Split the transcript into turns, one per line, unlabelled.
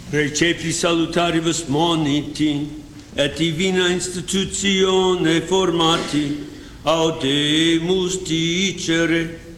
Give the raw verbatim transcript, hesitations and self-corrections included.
Recepi salutaribus moniti, et divina institutione formati, audemus dicere,